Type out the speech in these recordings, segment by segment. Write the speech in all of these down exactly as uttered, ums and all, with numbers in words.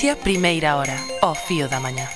Galicia, primeira hora, ao fío da mañá.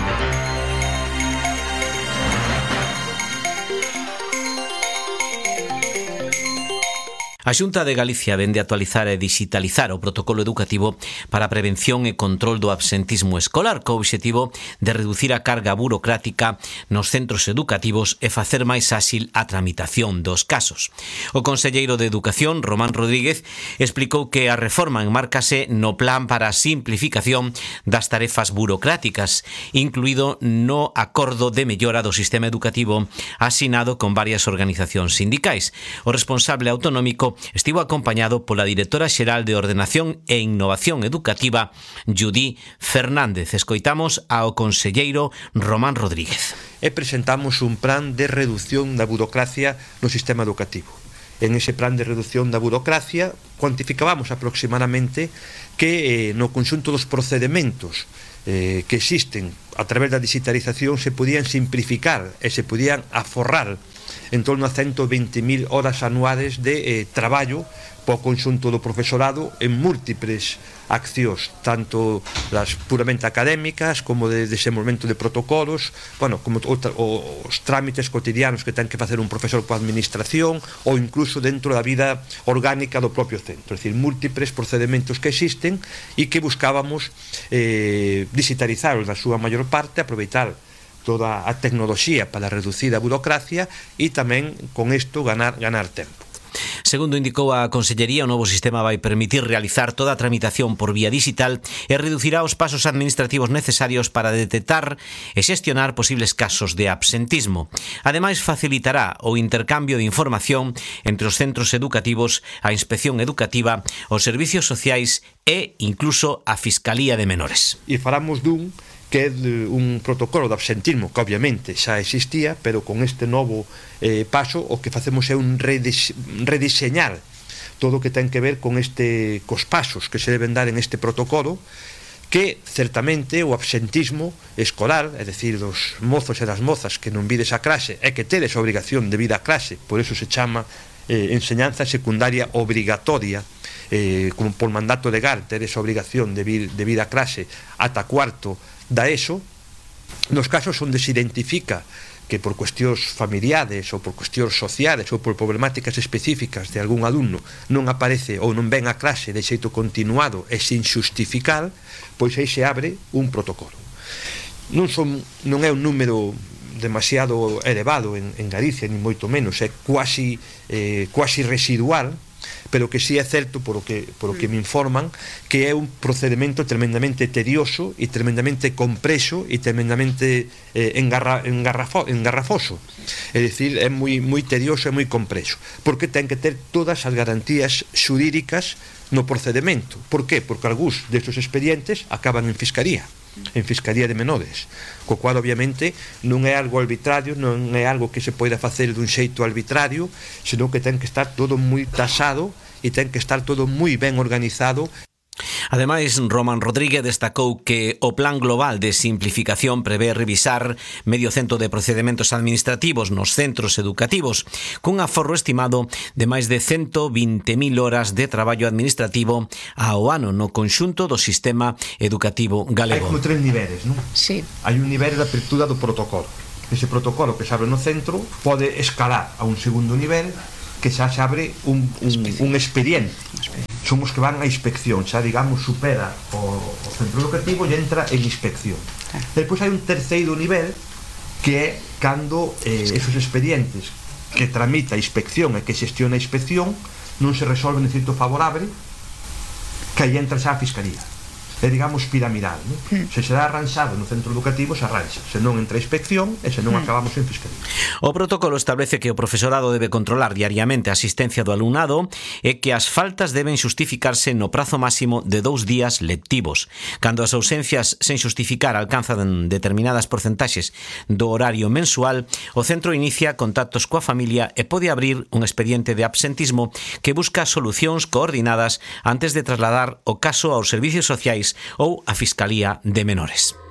A Xunta de Galicia vende actualizar e digitalizar o protocolo educativo para a prevención e control do absentismo escolar, co obxectivo de reducir a carga burocrática nos centros educativos e facer máis áxil a tramitación dos casos. O conselleiro de Educación, Román Rodríguez, explicou que a reforma enmárcase no plan para a simplificación das tarefas burocráticas, incluído no acordo de mellora do sistema educativo asinado con varias organizacións sindicais. O responsable autonómico estivo acompañado pola directora xeral de Ordenación e Innovación Educativa, Judí Fernández. Escoitamos ao conselleiro Román Rodríguez. E presentamos un plan de reducción da burocracia no sistema educativo. En ese plan de reducción da burocracia cuantificábamos aproximadamente que eh, no conxunto dos procedementos eh, que existen a través da digitalización se podían simplificar e se podían aforrar en torno a ciento veinte mil horas anuales de eh, traballo po conxunto do profesorado en múltiples accións, tanto las puramente académicas como de desenvolvemento de protocolos, bueno, como outra, os trámites cotidianos que ten que facer un profesor coa administración ou incluso dentro da vida orgánica do propio centro, é dicir, múltiples procedementos que existen e que buscábamos eh, digitalizar na súa maior parte, aproveitar toda a tecnoloxía para reducir a burocracia e tamén con isto ganar, ganar tempo. Segundo indicou a Consellería, o novo sistema vai permitir realizar toda a tramitación por vía digital e reducirá os pasos administrativos necesarios para detectar e xestionar posibles casos de absentismo. Ademais, facilitará o intercambio de información entre os centros educativos, a Inspección Educativa, os servicios sociais e incluso a Fiscalía de Menores. E falamos dun que é un protocolo de absentismo que obviamente xa existía, pero con este novo eh, paso o que facemos é un redise rediseñar todo o que ten que ver con este cos pasos que se deben dar en este protocolo, que certamente o absentismo escolar, é dicir, dos mozos e das mozas que non vides a clase e que tedes a obrigación de vir a clase, por eso se chama eh, enseñanza secundaria obrigatoria, eh, como por mandato legal tedes a obrigación de vir, de vir a clase ata cuarto da ESO, nos casos onde se identifica que por cuestións familiares ou por cuestións sociales ou por problemáticas específicas de algún alumno non aparece ou non ven a clase de xeito continuado e sin xustificar, pois aí se abre un protocolo. Non, son, non é un número demasiado elevado en, en Galicia, ni moito menos, é quasi, eh, quasi residual, pero que sí é certo, por o que, por o que me informan, que é un procedimento tremendamente tedioso e tremendamente compreso e tremendamente eh, engarra, engarrafo, engarrafoso. É dicir, é moi, moi tedioso e moi compreso, porque ten que ter todas as garantías xurídicas no procedimento. Por qué? Porque algúns destes expedientes acaban en Fiscalía, en Fiscalía de Menores, co cual obviamente non é algo arbitrario, non é algo que se poida facer dun xeito arbitrario, senón que ten que estar todo moi tasado e ten que estar todo moi ben organizado. Ademais, Román Rodríguez destacou que o Plan Global de Simplificación prevé revisar medio cento de procedementos administrativos nos centros educativos, cun aforro estimado de máis de ciento vinte mil horas de traballo administrativo ao ano no conxunto do sistema educativo galego. Hai como tres niveles, non? Sí. Hai un nivel de apertura do protocolo. Ese protocolo que se abre no centro pode escalar a un segundo nivel que xa se abre un, un, un expediente. Son os que van a inspección, xa digamos supera o, o centro educativo e entra en inspección. Depois hai un terceiro nivel que é cando eh, esos expedientes que tramita a inspección e que xestiona a inspección non se resolven en cito favorable, que aí entra xa a Fiscalía. É, digamos, piramidal, non? Mm. Se será arranxado no centro educativo, se arranxa. Se non entra a inspección e se non mm. acabamos en Fiscalía. O protocolo establece que o profesorado debe controlar diariamente a asistencia do alumnado e que as faltas deben xustificarse no prazo máximo de dous días lectivos. Cando as ausencias sen xustificar alcanzan determinadas porcentaxes do horario mensual, o centro inicia contactos coa familia e pode abrir un expediente de absentismo que busca solucións coordinadas antes de trasladar o caso aos servicios sociais ou a Fiscalía de Menores.